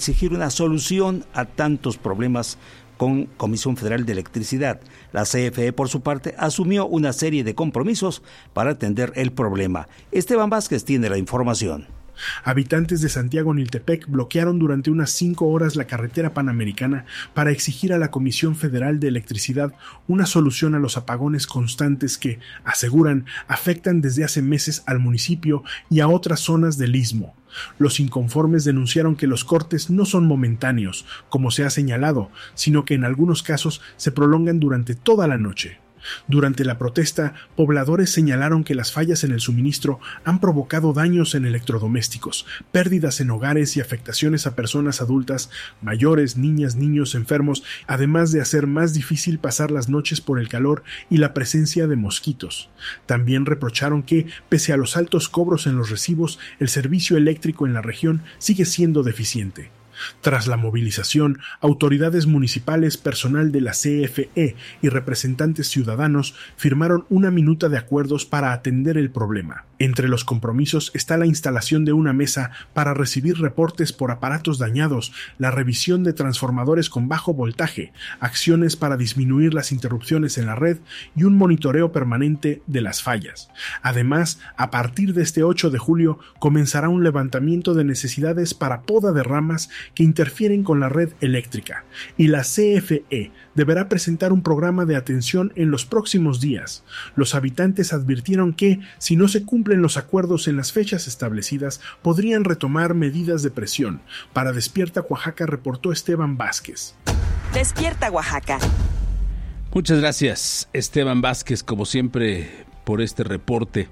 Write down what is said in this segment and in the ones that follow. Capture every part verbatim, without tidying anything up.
exigir una solución a tantos problemas con Comisión Federal de Electricidad. La C F E, por su parte, asumió una serie de compromisos para atender el problema. Esteban Vázquez tiene la información. Habitantes de Santiago Niltepec bloquearon durante unas cinco horas la carretera panamericana para exigir a la Comisión Federal de Electricidad una solución a los apagones constantes que, aseguran, afectan desde hace meses al municipio y a otras zonas del istmo. Los inconformes denunciaron que los cortes no son momentáneos, como se ha señalado, sino que en algunos casos se prolongan durante toda la noche. Durante la protesta, pobladores señalaron que las fallas en el suministro han provocado daños en electrodomésticos, pérdidas en hogares y afectaciones a personas adultas, mayores, niñas, niños, enfermos, además de hacer más difícil pasar las noches por el calor y la presencia de mosquitos. También reprocharon que, pese a los altos cobros en los recibos, el servicio eléctrico en la región sigue siendo deficiente. Tras la movilización, autoridades municipales, personal de la C F E y representantes ciudadanos firmaron una minuta de acuerdos para atender el problema. Entre los compromisos está la instalación de una mesa para recibir reportes por aparatos dañados, la revisión de transformadores con bajo voltaje, acciones para disminuir las interrupciones en la red y un monitoreo permanente de las fallas. Además, a partir de este ocho de julio comenzará un levantamiento de necesidades para poda de ramas que interfieren con la red eléctrica, y la C F E deberá presentar un programa de atención en los próximos días. Los habitantes advirtieron que, si no se cumplen los acuerdos en las fechas establecidas, podrían retomar medidas de presión. Para Despierta Oaxaca reportó Esteban Vázquez. Despierta Oaxaca. Muchas gracias, Esteban Vázquez, como siempre, por este reporte.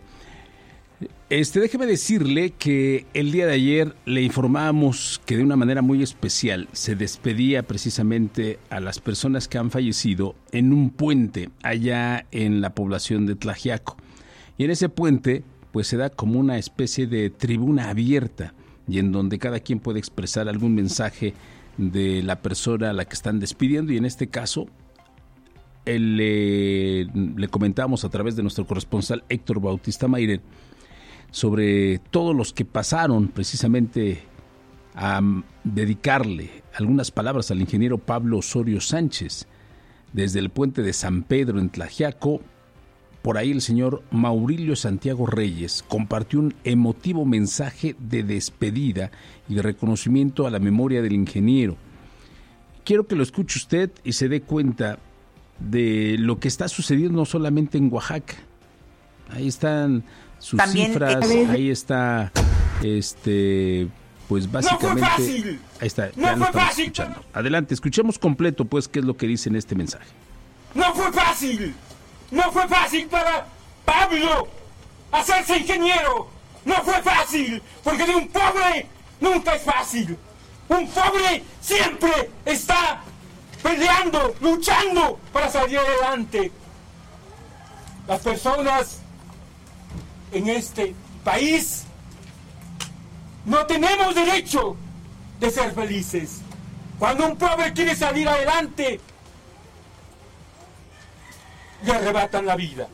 Este, déjeme decirle que el día de ayer le informamos que de una manera muy especial se despedía precisamente a las personas que han fallecido en un puente allá en la población de Tlaxiaco. Y en ese puente pues se da como una especie de tribuna abierta y en donde cada quien puede expresar algún mensaje de la persona a la que están despidiendo, y en este caso el, eh, le comentamos a través de nuestro corresponsal Héctor Bautista Mayre sobre todos los que pasaron precisamente a dedicarle algunas palabras al ingeniero Pablo Osorio Sánchez desde el puente de San Pedro en Tlaxiaco. Por ahí el señor Maurilio Santiago Reyes compartió un emotivo mensaje de despedida y de reconocimiento a la memoria del ingeniero. Quiero que lo escuche usted y se dé cuenta de lo que está sucediendo no solamente en Oaxaca. Ahí están sus También, cifras, eh, ahí está, este, pues básicamente, no fue fácil. Ahí está, no ya lo fue estamos fácil. escuchando. Adelante, escuchemos completo, pues, qué es lo que dice en este mensaje. No fue fácil, no fue fácil para Pablo hacerse ingeniero, no fue fácil, porque de un pobre nunca es fácil. Un pobre siempre está peleando, luchando para salir adelante. Las personas en este país no tenemos derecho de ser felices. Cuando un pobre quiere salir adelante, le arrebatan la vida.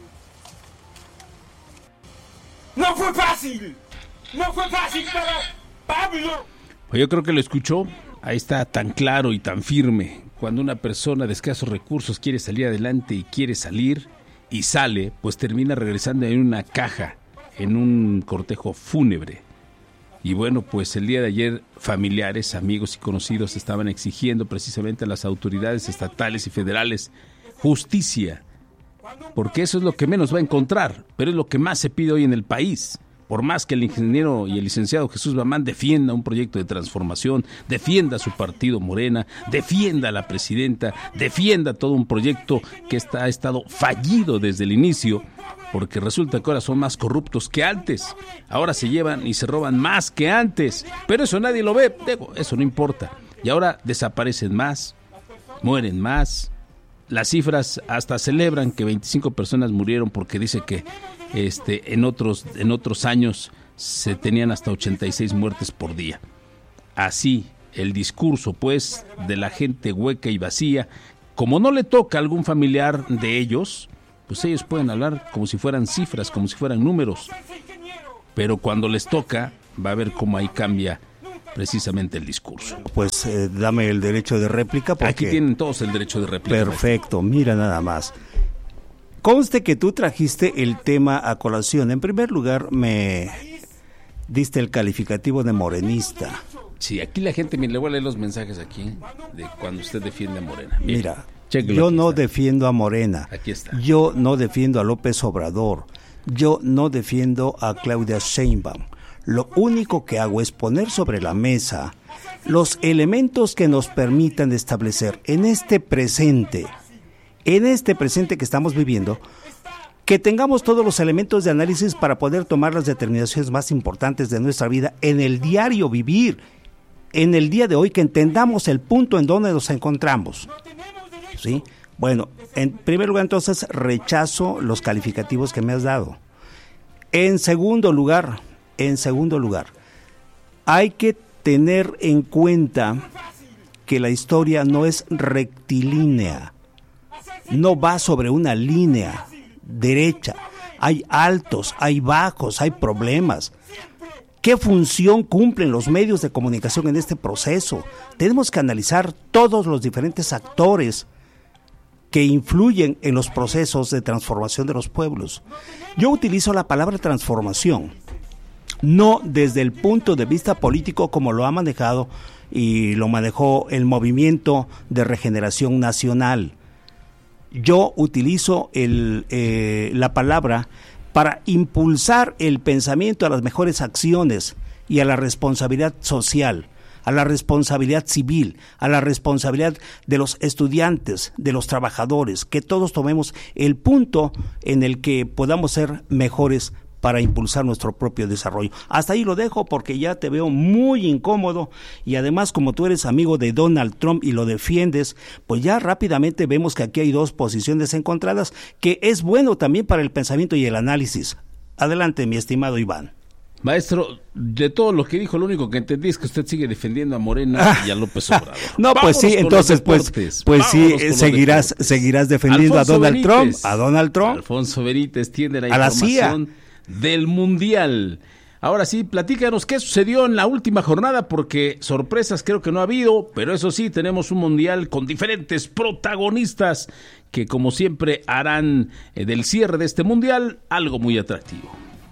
No fue fácil, no fue fácil para Pablo. Pues yo creo que lo escuchó, ahí está tan claro y tan firme. Cuando una persona de escasos recursos quiere salir adelante y quiere salir y sale, pues termina regresando en una caja, en un cortejo fúnebre. Y bueno, pues el día de ayer familiares, amigos y conocidos estaban exigiendo precisamente a las autoridades estatales y federales justicia, porque eso es lo que menos va a encontrar, pero es lo que más se pide hoy en el país. Por más que el ingeniero y el licenciado Jesús Bamán defienda un proyecto de transformación, defienda su partido Morena, defienda a la presidenta, defienda todo un proyecto que está, ha estado fallido desde el inicio, porque resulta que ahora son más corruptos que antes, ahora se llevan y se roban más que antes, pero eso nadie lo ve, digo, eso no importa, y ahora desaparecen más, mueren más. Las cifras hasta celebran que veinticinco personas murieron porque dice que este en otros en otros años se tenían hasta ochenta y seis muertes por día. Así el discurso pues de la gente hueca y vacía, como no le toca a algún familiar de ellos, pues ellos pueden hablar como si fueran cifras, como si fueran números. Pero cuando les toca, va a ver cómo ahí cambia precisamente el discurso. Pues eh, dame el derecho de réplica. Porque... Aquí tienen todos el derecho de réplica. Perfecto, maestro. Mira nada más. Conste que tú trajiste el tema a colación. En primer lugar, me diste el calificativo de morenista. Sí, aquí la gente, mire, le voy a leer los mensajes aquí de cuando usted defiende a Morena. Mire, Mira, yo no está. defiendo a Morena. Aquí está. Yo no defiendo a López Obrador. Yo no defiendo a Claudia Sheinbaum. Lo único que hago es poner sobre la mesa los elementos que nos permitan establecer en este presente, en este presente que estamos viviendo, que tengamos todos los elementos de análisis para poder tomar las determinaciones más importantes de nuestra vida en el diario vivir, en el día de hoy, que entendamos el punto en donde nos encontramos. ¿Sí? Bueno, en primer lugar, entonces, rechazo los calificativos que me has dado. En segundo lugar, en segundo lugar, hay que tener en cuenta que la historia no es rectilínea, no va sobre una línea derecha. Hay altos, hay bajos, hay problemas. ¿Qué función cumplen los medios de comunicación en este proceso? Tenemos que analizar todos los diferentes actores que influyen en los procesos de transformación de los pueblos. Yo utilizo la palabra transformación, no desde el punto de vista político como lo ha manejado y lo manejó el Movimiento de Regeneración Nacional. Yo utilizo el, eh, la palabra para impulsar el pensamiento a las mejores acciones y a la responsabilidad social, a la responsabilidad civil, a la responsabilidad de los estudiantes, de los trabajadores, que todos tomemos el punto en el que podamos ser mejores para impulsar nuestro propio desarrollo. Hasta ahí lo dejo porque ya te veo muy incómodo y además como tú eres amigo de Donald Trump y lo defiendes, pues ya rápidamente vemos que aquí hay dos posiciones encontradas que es bueno también para el pensamiento y el análisis. Adelante, mi estimado Iván. Maestro, de todo lo que dijo, lo único que entendí es que usted sigue defendiendo a Morena y a López Obrador. No, pues sí, entonces pues, pues sí, seguirás, seguirás defendiendo Alfonso a Donald Benítez, Trump, a Donald Trump. Alfonso Benítez tiene la a información la del Mundial. Ahora sí, platícanos qué sucedió en la última jornada, porque sorpresas creo que no ha habido, pero eso sí, tenemos un Mundial con diferentes protagonistas que como siempre harán eh, del cierre de este Mundial algo muy atractivo.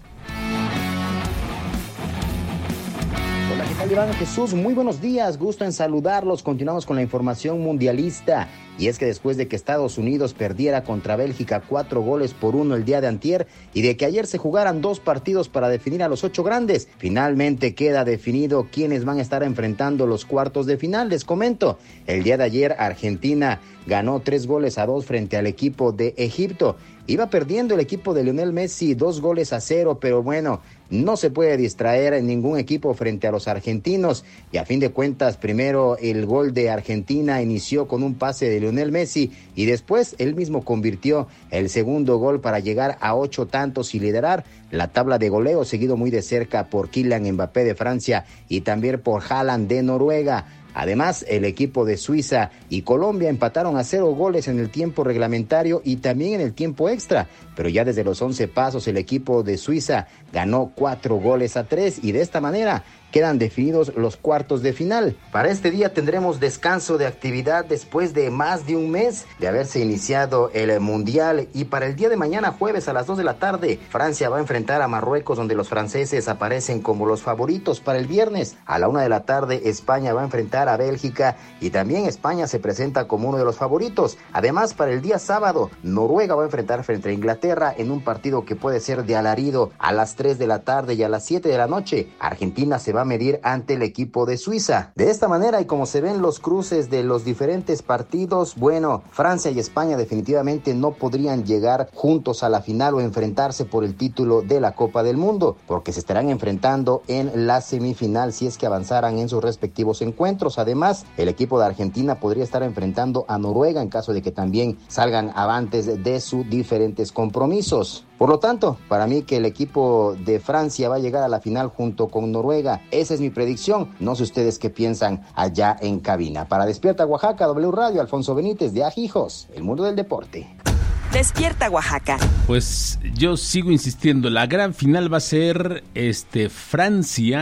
Hola, ¿qué tal, Iván? Jesús, muy buenos días, gusto en saludarlos. Continuamos con la información mundialista. Y es que después de que Estados Unidos perdiera contra Bélgica cuatro goles por uno el día de antier y de que ayer se jugaran dos partidos para definir a los ocho grandes, finalmente queda definido quiénes van a estar enfrentando los cuartos de final. Les comento, el día de ayer Argentina ganó tres goles a dos frente al equipo de Egipto. Iba perdiendo el equipo de Lionel Messi dos goles a cero, pero bueno, no se puede distraer en ningún equipo frente a los argentinos. Y a fin de cuentas, primero el gol de Argentina inició con un pase de Lionel Messi y después él mismo convirtió el segundo gol para llegar a ocho tantos y liderar la tabla de goleo, seguido muy de cerca por Kylian Mbappé de Francia y también por Haaland de Noruega. Además, el equipo de Suiza y Colombia empataron a cero goles en el tiempo reglamentario y también en el tiempo extra, pero ya desde los once pasos el equipo de Suiza ganó cuatro goles a tres y de esta manera quedan definidos los cuartos de final. Para este día tendremos descanso de actividad después de más de un mes de haberse iniciado el Mundial y para el día de mañana jueves a las dos de la tarde Francia va a enfrentar a Marruecos, donde los franceses aparecen como los favoritos. Para el viernes a la una de la tarde España va a enfrentar a Bélgica y también España se presenta como uno de los favoritos. Además, para el día sábado Noruega va a enfrentar frente a Inglaterra en un partido que puede ser de alarido. A las tres de la tarde y a las siete de la noche Argentina se va a medir ante el equipo de Suiza. De esta manera y como se ven los cruces de los diferentes partidos, bueno, Francia y España definitivamente no podrían llegar juntos a la final o enfrentarse por el título de la Copa del Mundo, porque se estarán enfrentando en la semifinal si es que avanzaran en sus respectivos encuentros. Además, el equipo de Argentina podría estar enfrentando a Noruega en caso de que también salgan avantes de sus diferentes compromisos. Por lo tanto, para mí que el equipo de Francia va a llegar a la final junto con Noruega. Esa es mi predicción. No sé ustedes qué piensan allá en cabina. Para Despierta Oaxaca, W Radio, Alfonso Benítez de Ajijos, el mundo del deporte. Despierta Oaxaca. Pues yo sigo insistiendo, la gran final va a ser este Francia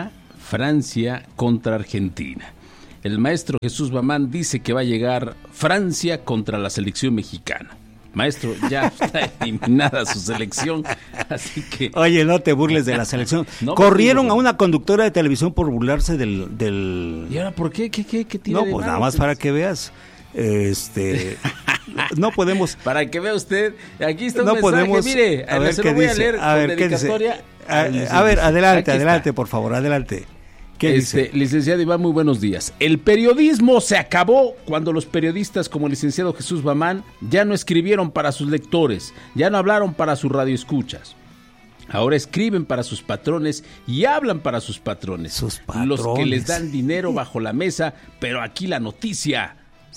Francia contra Argentina. El maestro Jesús Bamán dice que va a llegar Francia contra la selección mexicana. Maestro, ya está eliminada su selección, así que... Oye, no te burles de la selección. No, corrieron a una conductora de televisión por burlarse del... del... ¿Y ahora por qué? ¿Qué, qué, qué tiene No, de pues malo? nada más para que veas. Este... no podemos... Para que vea usted, aquí está un no mensaje, podemos, mire, a ver se qué lo voy dice, a leer a ver, con ¿qué dice? dedicatoria. A, a ver, adelante, Aquí adelante, está. por favor, adelante. ¿Qué Este, dice? licenciado Iván, muy buenos días. El periodismo se acabó cuando los periodistas como el licenciado Jesús Bamán ya no escribieron para sus lectores, ya no hablaron para sus radioescuchas. Ahora escriben para sus patrones y hablan para sus patrones. Sus patrones. Los que les dan dinero bajo la mesa, pero aquí la noticia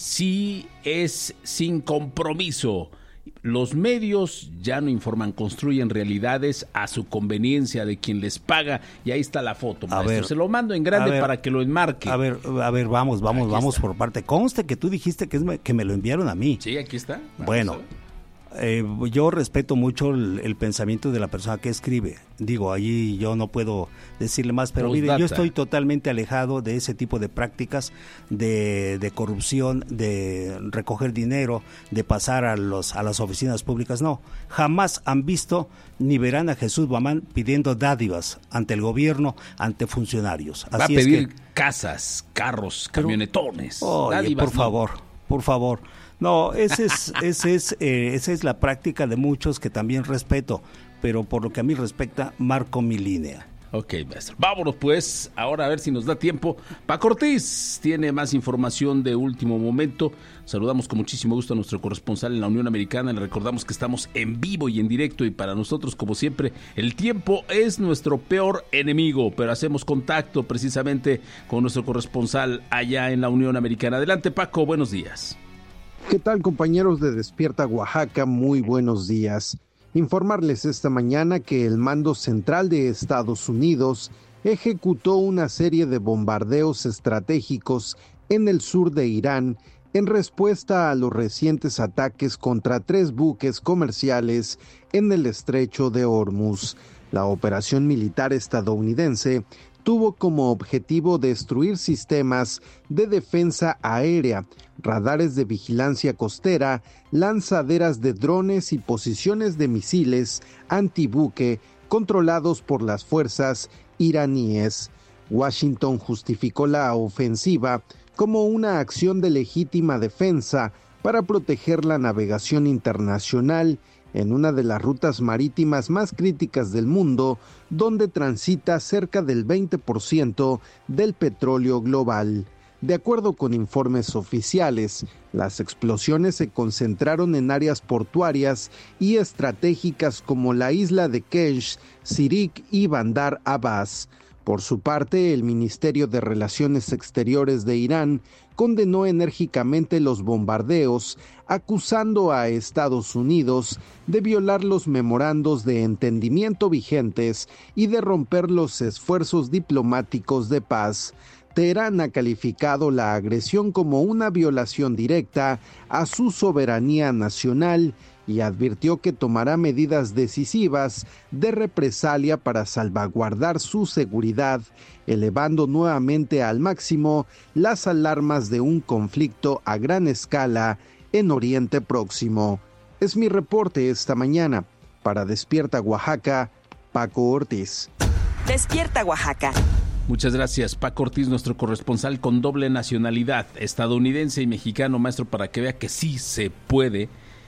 sí es sin compromiso. Los medios ya no informan, construyen realidades a su conveniencia de quien les paga. Y ahí está la foto, maestro. ver, Se lo mando en grande ver, para que lo enmarque. A ver, a ver, vamos, vamos, Aquí vamos está. por parte. Conste que tú dijiste que, es me, que me lo enviaron a mí. Sí, aquí está. Vamos Bueno, a ver. eh, yo respeto mucho el, el pensamiento de la persona que escribe. Digo, allí yo no puedo decirle más, pero mire, Postdata. yo estoy totalmente alejado de ese tipo de prácticas de, de corrupción, de recoger dinero, de pasar a los a las oficinas públicas. No, jamás han visto ni verán a Jesús Bamán pidiendo dádivas ante el gobierno, ante funcionarios. Así Va a es pedir que, casas, carros, Pero- camionetones. Oye, dádivas, por no. favor, por favor. No, ese es, ese es, eh, esa es la práctica de muchos que también respeto, pero por lo que a mí respecta, marco mi línea. Ok, maestro. Vámonos pues, ahora a ver si nos da tiempo. Paco Ortiz tiene más información de último momento. Saludamos con muchísimo gusto a nuestro corresponsal en la Unión Americana. Le recordamos que estamos en vivo y en directo y para nosotros, como siempre, el tiempo es nuestro peor enemigo, pero hacemos contacto precisamente con nuestro corresponsal allá en la Unión Americana. Adelante, Paco, buenos días. ¿Qué tal, compañeros de Despierta Oaxaca? Muy buenos días. Informarles esta mañana que el Mando Central de Estados Unidos ejecutó una serie de bombardeos estratégicos en el sur de Irán en respuesta a los recientes ataques contra tres buques comerciales en el estrecho de Hormuz. La operación militar estadounidense tuvo como objetivo destruir sistemas de defensa aérea, radares de vigilancia costera, lanzaderas de drones y posiciones de misiles antibuque controlados por las fuerzas iraníes. Washington justificó la ofensiva como una acción de legítima defensa para proteger la navegación internacional en una de las rutas marítimas más críticas del mundo, donde transita cerca del veinte por ciento del petróleo global. De acuerdo con informes oficiales, las explosiones se concentraron en áreas portuarias y estratégicas como la isla de Kesh, Sirik y Bandar Abbas. Por su parte, el Ministerio de Relaciones Exteriores de Irán condenó enérgicamente los bombardeos, acusando a Estados Unidos de violar los memorandos de entendimiento vigentes y de romper los esfuerzos diplomáticos de paz. Teherán ha calificado la agresión como una violación directa a su soberanía nacional y advirtió que tomará medidas decisivas de represalia para salvaguardar su seguridad, elevando nuevamente al máximo las alarmas de un conflicto a gran escala en Oriente Próximo. Es mi reporte esta mañana. Para Despierta Oaxaca, Paco Ortiz. Despierta Oaxaca. Muchas gracias, Paco Ortiz, nuestro corresponsal con doble nacionalidad, estadounidense y mexicano, maestro, para que vea que sí se puede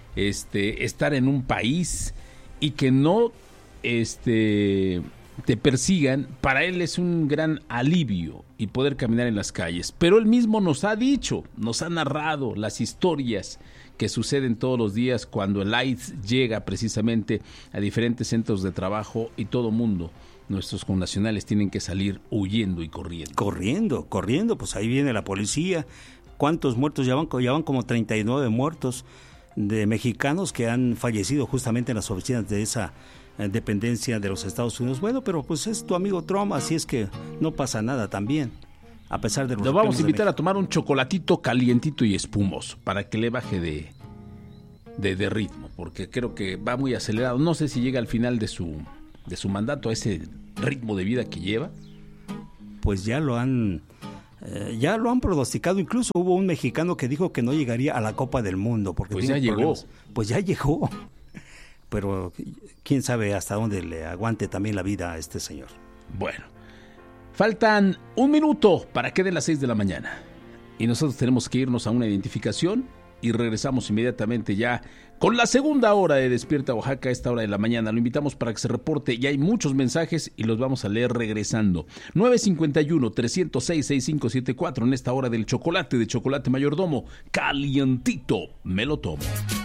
este, estar en un país y que no este, te persigan. Para él es un gran alivio y poder caminar en las calles. Pero él mismo nos ha dicho, nos ha narrado las historias que suceden todos los días cuando el ICE llega precisamente a diferentes centros de trabajo y todo mundo. Nuestros connacionales tienen que salir huyendo y corriendo. Corriendo, corriendo, pues ahí viene la policía. ¿Cuántos muertos? Ya van, ya van como treinta y nueve muertos de mexicanos que han fallecido justamente en las oficinas de esa eh, dependencia de los Estados Unidos. Bueno, pero pues es tu amigo Trump, así es que no pasa nada también, a pesar de los... Lo vamos reclamos a de invitar a México. tomar un chocolatito calientito y espumoso para que le baje de, de, de ritmo, porque creo que va muy acelerado. No sé si llega al final de su, de su mandato a ese ritmo de vida que lleva. pues ya lo han eh, ya lo han pronosticado. Incluso hubo un mexicano que dijo que no llegaría a la Copa del Mundo porque pues ya llegó. Problemas. Pues ya llegó. Pero quién sabe hasta dónde le aguante también la vida a este señor. Bueno, faltan un minuto para que den las seis de la mañana. Y nosotros tenemos que irnos a una identificación y regresamos inmediatamente ya con la segunda hora de Despierta Oaxaca a esta hora de la mañana. Lo invitamos para que se reporte. Ya hay muchos mensajes y los vamos a leer regresando. nueve cinco uno, tres cero seis, seis cinco siete cuatro en esta hora del chocolate de Chocolate Mayordomo. Calientito, me lo tomo.